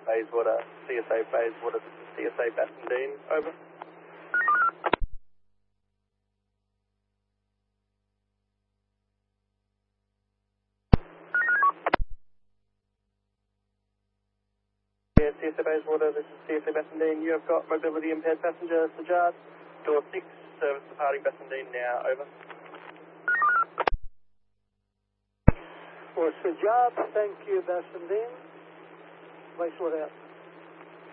Bayswater, CSA Bayswater, this is CSA Bassendean, over. Yeah, CSA Bayswater, this is CSA Bassendean. You have got mobility impaired passenger Sajad, door 6, service departing Bassendean now, over. For Sajad, thank you, Bassendean. Bayswater out.